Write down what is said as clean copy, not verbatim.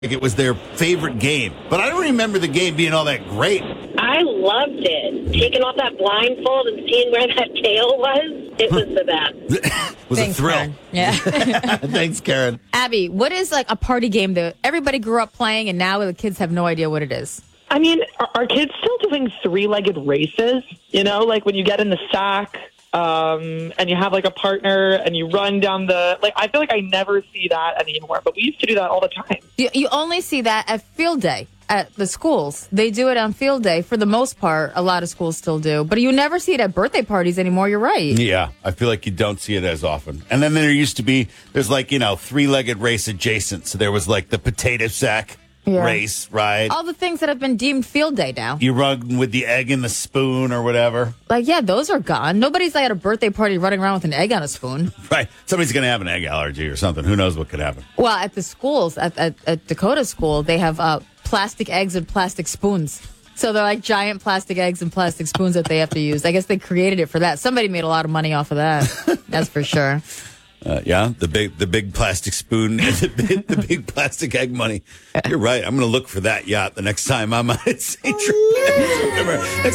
Like it was their favorite game. But I don't remember the game being all that great. I loved it. Taking off that blindfold and seeing where that tail was, it was the best. It was Thanks, a thrill. Karen. Yeah. Thanks, Karen. Abby, what is like a party game that everybody grew up playing and now the kids have no idea what it is? I mean, are kids still doing three-legged races? You know, like when you get in the sack and you have like a partner and you run down the, like, I feel like I never see that anymore, but we used to do that all the time. You only see that at field day at the schools. They do it on field day for the most part. A lot of schools still do, but you never see it at birthday parties anymore. You're right. Yeah, I feel like you don't see it as often. And then there used to be, there's like, three-legged race adjacent. So there was like the potato sack race, right? All the things that have been deemed field day now. You run with the egg and the spoon or whatever. Like, yeah, those are gone. Nobody's like at a birthday party running around with an egg on a spoon. Right. Somebody's going to have an egg allergy or something. Who knows what could happen? Well, at the schools, at Dakota School, they have plastic eggs and plastic spoons. So they're like giant plastic eggs and plastic spoons that they have to use. I guess they created it for that. Somebody made a lot of money off of that. That's for sure. The big plastic spoon and the big plastic egg money. You're right. I'm going to look for that yacht the next time I'm at St. George.